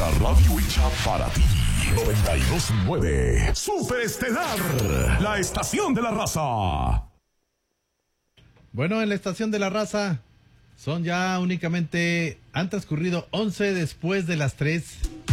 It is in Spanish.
La radio hecha para ti. 92.9 Super Estelar, la estación de la raza. Bueno, en la estación de la raza son ya únicamente, han transcurrido 11 después de las 3.